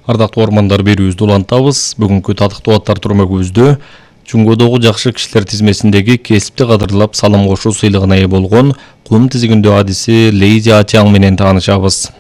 Ардактуу ормандар берүүбүздү улантабыз. Бүгүнкү татыктуу аттар турмөгүбүздө Чуңгодогу жакшы кишилер тизмесиндеги кесипти кадырлап салым кошуу сыйлыгына ээ болгон кум тизигиндөө адиси Лейзи Ачаң менен таанышабыз.